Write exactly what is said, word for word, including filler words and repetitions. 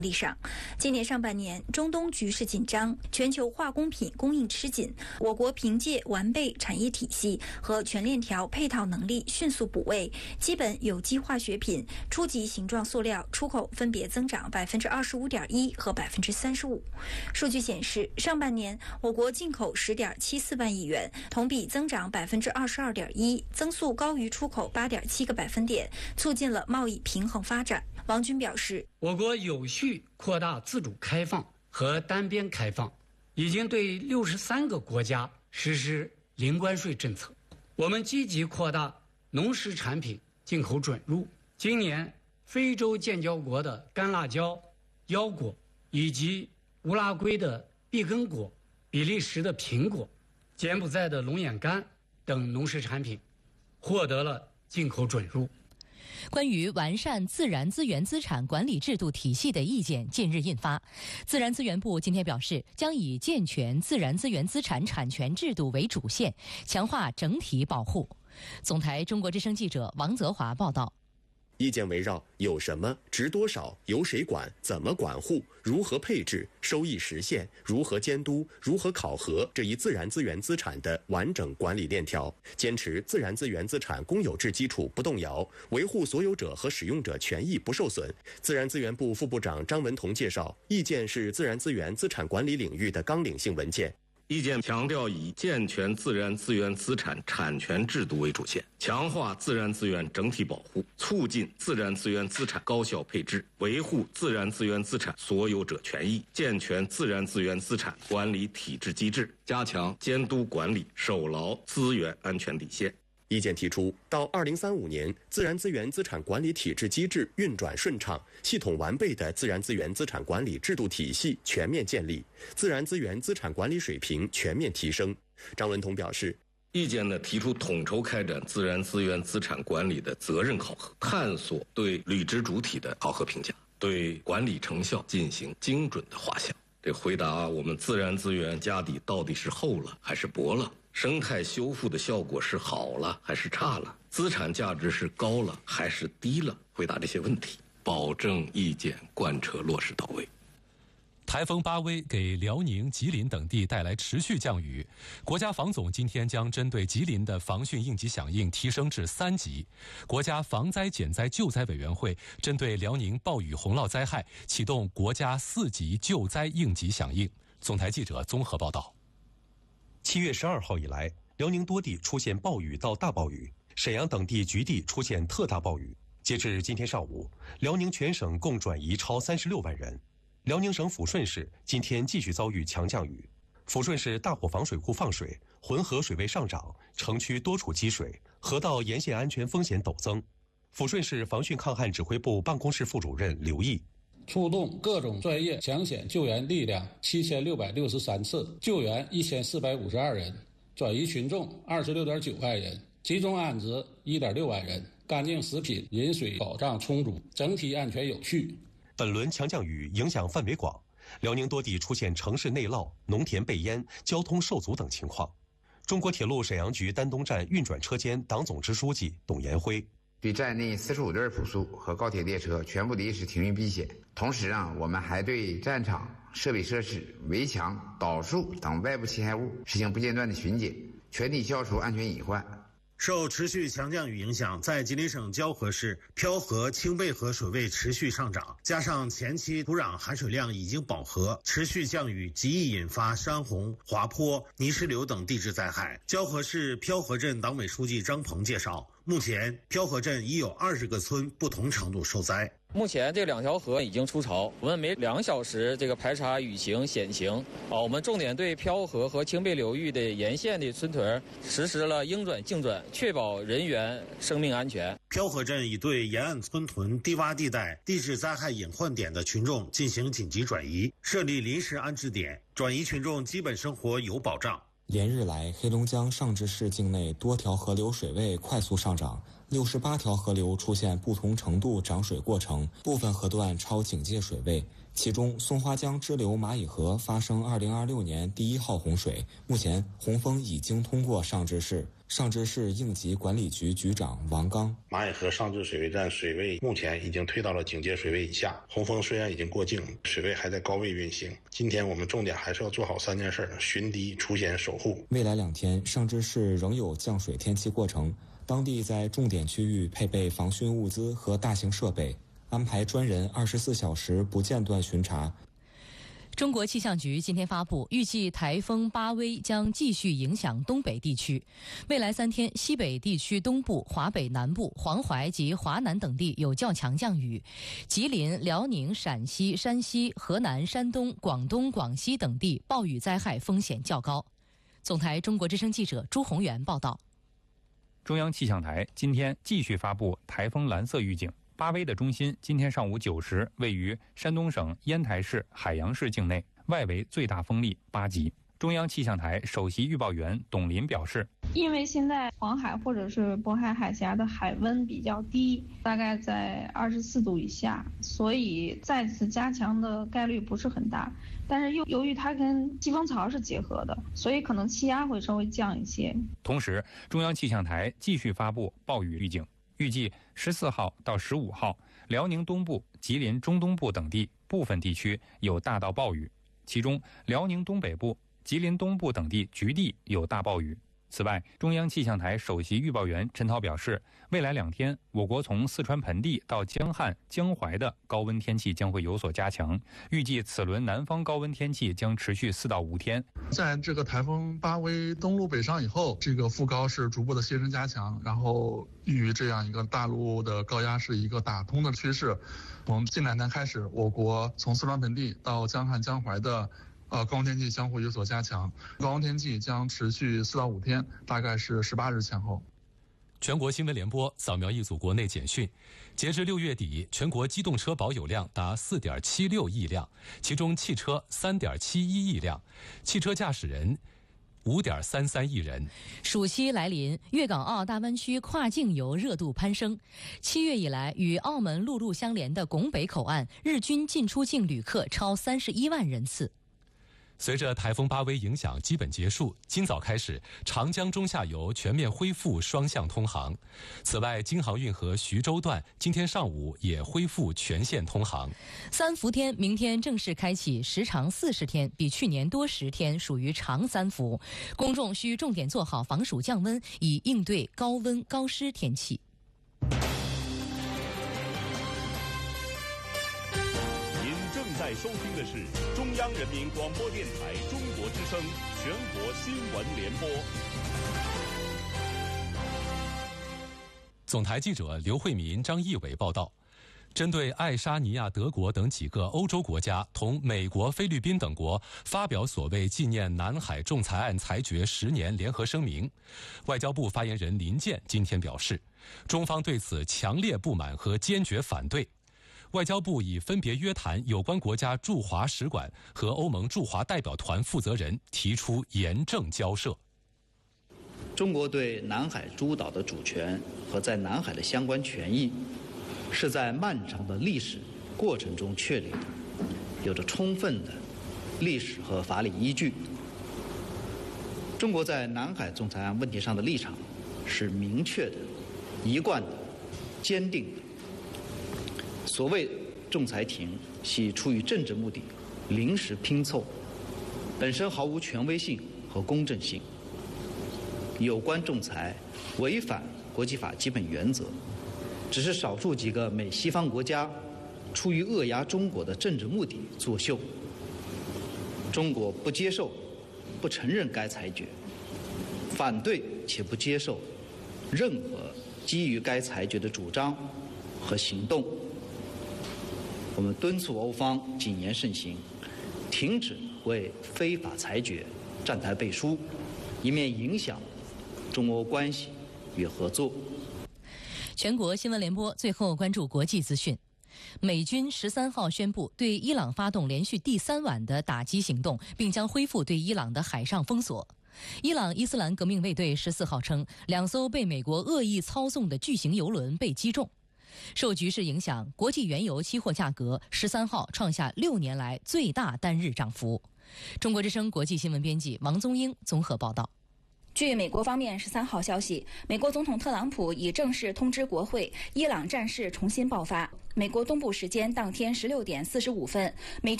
力上，今年上半年，中东局势紧张，全球化工品供应吃紧，我国凭借完备产业体系和全链条配套能力迅速补位，基本有机化学品、初级形状塑料出口分别增长百分之二十五点一和百分之三十五。数据显示，上半年我国进口十点七四万亿元，同比增长百分之二十二点一，增速高于出口八点七个百分点，促进了贸易平衡发展。王军表示， 我国有序扩大自主开放和单边开放，已经对六十三个国家实施零关税政策。我们积极扩大农食产品进口准入。今年，非洲建交国的干辣椒、腰果，以及乌拉圭的碧根果、比利时的苹果、柬埔寨的龙眼干等农食产品获得了进口准入。 关于完善自然资源资产管理制度体系的意见近日印发，自然资源部今天表示，将以健全自然资源资产产权制度为主线，强化整体保护。总台中国之声记者王泽华报道。 意见围绕有什么、值多少、由谁管、怎么管护、如何配置、收益实现、如何监督、如何考核这一自然资源资产的完整管理链条，坚持自然资源资产公有制基础不动摇，维护所有者和使用者权益不受损。自然资源部副部长张文同介绍，意见是自然资源资产管理领域的纲领性文件。 意见强调以健全自然资源资产产权制度为主线，强化自然资源整体保护，促进自然资源资产高效配置，维护自然资源资产所有者权益，健全自然资源资产管理体制机制，加强监督管理，守牢资源安全底线。 意见提出，到二零三五年，自然资源资产管理体制机制运转顺畅，系统完备的自然资源资产管理制度体系全面建立，自然资源资产管理水平全面提升。张文同表示， 意见呢提出统筹开展自然资源资产管理的责任考核，探索对履职主体的考核评价，对管理成效进行精准的画像。这回答我们自然资源家底到底是厚了还是薄了，生态修复的效果是好了还是差了，资产价值是高了还是低了，回答这些问题，保证意见贯彻落实到位。 台风巴威给辽宁、吉林等地带来持续降雨，国家防总今天将针对吉林的防汛应急响应提升至三级。国家防灾减灾救灾委员会针对辽宁暴雨洪涝灾害启动国家四级救灾应急响应。总台记者综合报道。 七月十二号以来，辽宁多地出现暴雨到大暴雨，沈阳等地局地出现特大暴雨。截至今天上午，辽宁全省共转移超三十六万人。辽宁省抚顺市今天继续遭遇强降雨，抚顺市大伙房水库放水，浑河水位上涨，城区多处积水，河道沿线安全风险陡增。抚顺市防汛抗旱指挥部办公室副主任刘毅， 出动各种专业抢险救援力量七千六百六十三次，救援一千四百五十二人，转移群众二十六点九万人，集中安置一点六万人，干净食品饮水保障充足，整体安全有序。 本轮强降雨影响范围广，辽宁多地出现城市内涝、农田被淹、交通受阻等情况。中国铁路沈阳局丹东站运转车间党总支书记董延辉， 对站内四十五对普速和高铁列车全部临时停运避险。同时啊，我们还对站场、设备设施、围墙、导树等外部侵害物实行不间断的巡检，全体消除安全隐患。 受持续强降雨影响，在吉林省蛟河市漂河、清背河水位持续上涨，加上前期土壤含水量已经饱和，持续降雨极易引发山洪、滑坡、泥石流等地质灾害。蛟河市漂河镇党委书记张鹏介绍，目前漂河镇已有二十个村不同程度受灾。 目前这两条河已经出潮，我们每两小时这个排查雨情险情啊，我们重点对漂河和清背流域的沿线的村屯实施了应转径转，确保人员生命安全。 漂河镇已对沿岸村屯、低洼地带、地质灾害隐患点的群众进行紧急转移，设立临时安置点，转移群众基本生活有保障。 连日来，黑龙江尚志市境内多条河流水位快速上涨， 六十八条河流出现不同程度涨水过程，部分河段超警戒水位。其中，松花江支流蚂蚁河发生二零二六年第一号洪水，目前洪峰已经通过上支市。上支市应急管理局局长王刚： 蚂蚁河上支水位站水位目前已经退到了警戒水位以下，洪峰虽然已经过境，水位还在高位运行。今天我们重点还是要做好三件事：巡堤、出险、守护。 未来两天，上支市仍有降水天气过程，当地在重点区域配备防汛物资和大型设备，安排专人二十四小时不间断巡查。 中国气象局今天发布，预计台风巴威将继续影响东北地区。未来三天，西北地区东部、华北南部、黄淮及华南等地有较强降雨；吉林、辽宁、陕西、山西、河南、山东、广东、广西等地暴雨灾害风险较高。总台中国之声记者朱宏元报道。 中央气象台今天继续发布台风蓝色预警。巴威的中心今天上午九时位于山东省烟台市海洋市境内，外围最大风力八级。中央气象台首席预报员董林表示， 因为现在黄海或者是渤海海峡的海温比较低，大概在二十四度以下，所以再次加强的概率不是很大。但是又由于它跟季风槽是结合的，所以可能气压会稍微降一些。 同时，中央气象台继续发布暴雨预警。预计十四号到十五号，辽宁东部、吉林中东部等地部分地区有大到暴雨，其中辽宁东北部、吉林东部等地局地有大暴雨。此外，中央气象台首席预报员陈涛表示，未来两天，我国从四川盆地到江汉、江淮的高温天气将会有所加强，预计此轮南方高温天气将持续四到五天。 在这个台风巴威登陆北上以后，这个副高是逐步的牺牲加强，然后与这样一个大陆的高压是一个打通的趋势。从近两天开始，我国从四川盆地到江汉、江淮的呃，高温天气将会有所加强，高温天气将持续四到五天，大概是十八日前后。 全国新闻联播扫描一组国内简讯，截至六月底，全国机动车保有量达四点七六亿辆，其中汽车三点七一亿辆，汽车驾驶人五点三三亿人。 暑期来临，粤港澳大湾区跨境游热度攀升。七月以来，与澳门陆路相连的拱北口岸日均进出境旅客超三十一万人次。 随着台风巴威影响基本结束，今早开始，长江中下游全面恢复双向通航。此外，京杭运河徐州段今天上午也恢复全线通航。 三伏天明天正式开启，时长四十天，比去年多十天，属于长三伏。公众需重点做好防暑降温，以应对高温高湿天气。 您正在收听的是中央人民广播电台中国之声全国新闻联播。 总台记者刘慧民、张义伟报道，针对爱沙尼亚、德国等几个欧洲国家同美国、菲律宾等国发表所谓纪念南海仲裁案裁决十年联合声明，外交部发言人林健今天表示，中方对此强烈不满和坚决反对。外交部已分别约谈有关国家驻华使馆和欧盟驻华代表团负责人，提出严正交涉。 中国对南海诸岛的主权和在南海的相关权益，是在漫长的历史过程中确立的，有着充分的历史和法理依据。中国在南海仲裁案问题上的立场是明确的、一贯的、坚定的。所谓仲裁庭系出于政治目的临时拼凑，本身毫无权威性和公正性。有关仲裁违反国际法基本原则，只是少数几个美西方国家出于扼压中国的政治目的作秀。中国不接受、不承认该裁决，反对且不接受任何基于该裁决的主张和行动。我们敦促欧方谨言慎行，停止为非法裁决站台背书，以免影响中欧关系与合作。 全国新闻联播最后关注国际资讯。美军十三号宣布对伊朗发动连续第三晚的打击行动，并将恢复对伊朗的海上封锁。 伊朗伊斯兰革命卫队十四号称，两艘被美国恶意操纵的巨型油轮被击中。受局势影响，国际原油期货价格十三号创下六年来最大单日涨幅。中国之声国际新闻编辑王宗英综合报道。 据美国方面十三号消息，美国总统特朗普已正式通知国会，伊朗战事重新爆发。美国东部时间当天十六点四十五分，美军